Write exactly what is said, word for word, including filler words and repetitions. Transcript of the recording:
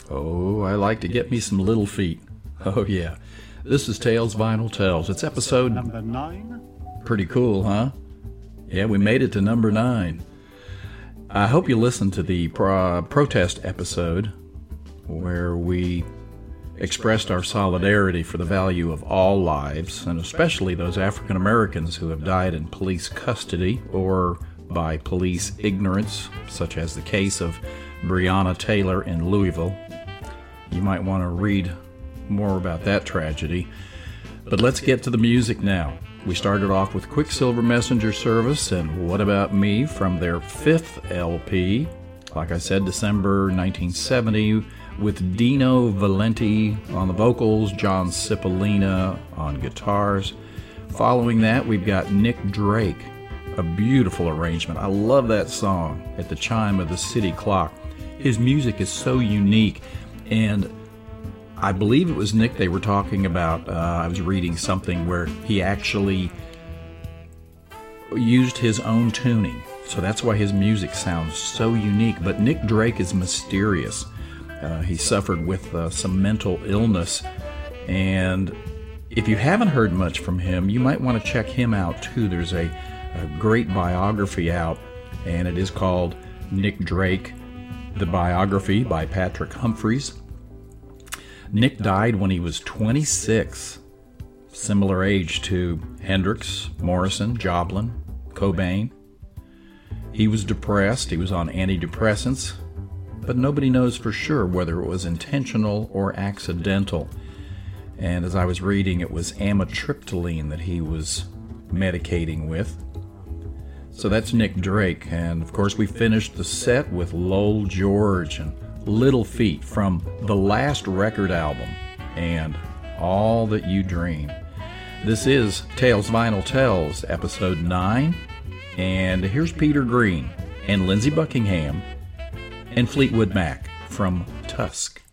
Oh, I like to get me some Little Feat. Oh, yeah. This is Tales Vinyl Tells. It's episode... Number nine? Pretty cool, huh? Yeah, we made it to number nine. I hope you listened to the pro- protest episode where we expressed our solidarity for the value of all lives, and especially those African Americans who have died in police custody or by police ignorance, such as the case of Breonna Taylor in Louisville. You might want to read more about that tragedy. But let's get to the music now. We started off with Quicksilver Messenger Service and What About Me from their fifth L P, like I said, December nineteen seventy, with Dino Valenti on the vocals, John Cipollina on guitars. Following that, we've got Nick Drake, a beautiful arrangement. I love that song, At the Chime of the City Clock. His music is so unique, and I believe it was Nick they were talking about. Uh, I was reading something where he actually used his own tuning, so that's why his music sounds so unique. But Nick Drake is mysterious. Uh, he suffered with uh, some mental illness, and if you haven't heard much from him, you might want to check him out too. There's a, a great biography out, and it is called Nick Drake, the Biography by Patrick Humphreys. Nick died when he was twenty-six, similar age to Hendrix, Morrison, Joplin, Cobain. He was depressed, he was on antidepressants, but nobody knows for sure whether it was intentional or accidental. And as I was reading, it was amitriptyline that he was medicating with. So that's Nick Drake, and of course we finished the set with Lowell George and Little Feat from the last record album, and All That You Dream. This is Tales Vinyl Tells, episode nine, and here's Peter Green and Lindsey Buckingham and Fleetwood Mac from Tusk.